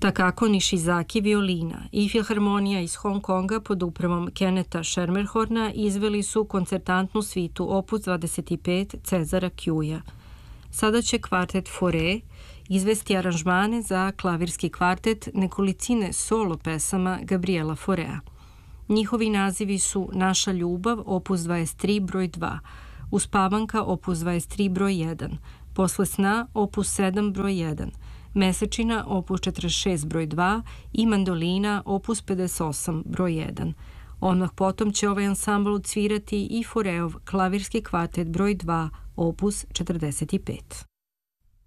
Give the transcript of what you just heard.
Takako Nishizaki violina i Filharmonija iz Hong Konga pod upravom Kennetha Schermerhorna izveli su koncertantnu svitu opus 25 Cezara Kjuja. Sada će kvartet Fauré izvesti aranžmane za klavirski kvartet nekolicine solo pesama Gabriela Faurea. Njihovi nazivi su Naša ljubav, opus 23 broj 2, Uspavanka, opus 23 broj 1, Posle sna, opus 7 broj 1, Mesečina, opus 46 broj 2 i Mandolina, opus 58 broj 1. Odmah potom će ovaj ansambl odsvirati i Faureov klavirski kvartet broj 2, opus 45.